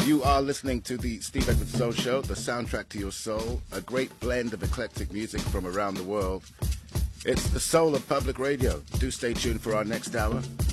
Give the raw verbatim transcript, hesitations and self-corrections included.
You are listening to the Steve Edwards Soul Show, the soundtrack to your soul, a great blend of eclectic music from around the world. It's the soul of public radio. Do stay tuned for our next hour.